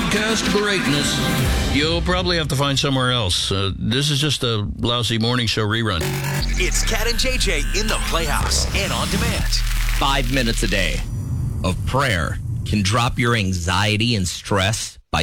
podcast greatness, you'll probably have to find somewhere else. This is just a lousy morning show rerun. It's Cat and JJ in the Playhouse and on demand. 5 minutes a day of prayer can drop your anxiety and stress by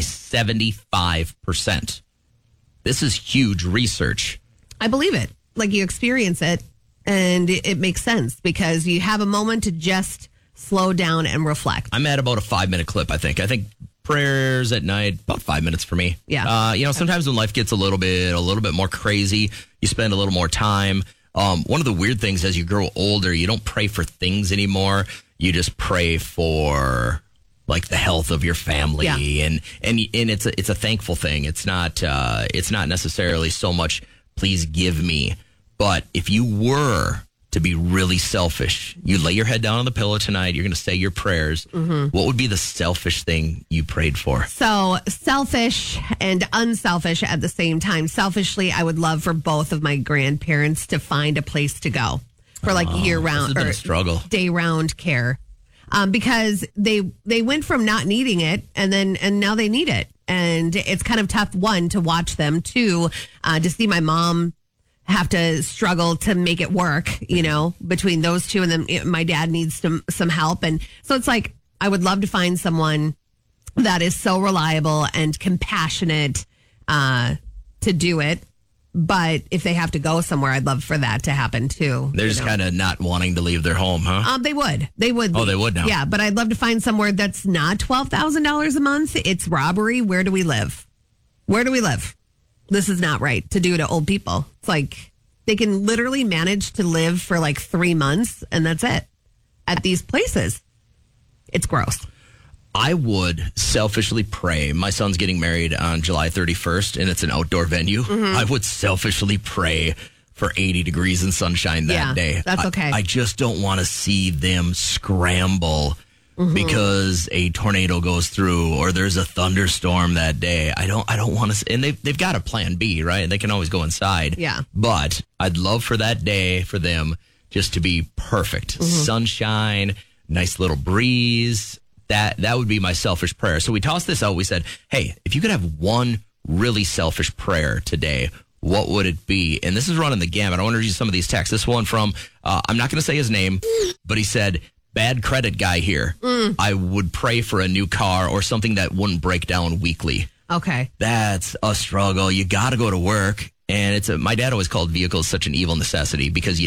75%. This is huge research. I believe it. Like, you experience it, and it makes sense because you have a moment to just slow down and reflect. I'm at about a 5-minute clip, I think. I think prayers at night, about 5 minutes for me. Yeah. Sometimes when life gets a little bit more crazy, you spend a little more time. One of the weird things as you grow older, you don't pray for things anymore. You just pray for like the health of your family, and it's a thankful thing. It's not necessarily so much please give me, but if you were to be really selfish, you lay your head down on the pillow tonight, you're going to say your prayers. Mm-hmm. What would be the selfish thing you prayed for? So selfish and unselfish at the same time. Selfishly, I would love for both of my grandparents to find a place to go for like year-round or struggle, day-round care, because they went from not needing it and now they need it, and it's kind of tough. One, to watch them. Two, to see my mom have to struggle to make it work, between those two. And then my dad needs some help. And so it's like, I would love to find someone that is so reliable and compassionate to do it. But if they have to go somewhere, I'd love for that to happen too. They're just kind of not wanting to leave their home, huh? They would. They would. Oh, they would now. Yeah, but I'd love to find somewhere that's not $12,000 a month. It's robbery. Where do we live? Where do we live? This is not right to do to old people. It's like they can literally manage to live for like 3 months and that's it at these places. It's gross. I would selfishly pray. My son's getting married on July 31st and it's an outdoor venue. Mm-hmm. I would selfishly pray for 80 degrees and sunshine that day. That's okay. I just don't want to see them scramble because a tornado goes through or there's a thunderstorm that day. I don't want to. And they've got a plan B, right? They can always go inside. Yeah. But I'd love for that day for them just to be perfect. Sunshine, nice little breeze. That would be my selfish prayer. So we tossed this out. We said, hey, if you could have one really selfish prayer today, what would it be? And this is running the gamut. I want to read you some of these texts. This one from, I'm not going to say his name, but he said, bad credit guy here. I would pray for a new car or something that wouldn't break down weekly. Okay. That's a struggle. You got to go to work. And my dad always called vehicles such an evil necessity because you